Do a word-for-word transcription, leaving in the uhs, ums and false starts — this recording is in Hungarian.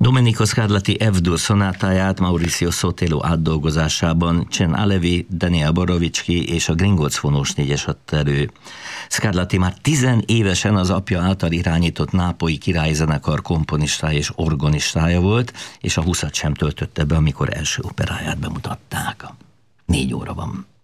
Domenico Scarlatti F-dur szonátáját Mauricio Sotelo átdolgozásában Csen Alevi, Daniel Borovicki és a Gringolc fonós négyes adta elő. Scarlatti már tizenévesen az apja által irányított nápolyi királyzenekar komponistája és organistája volt, és a húszat sem töltötte be, amikor első operáját bemutatták. Négy óra van.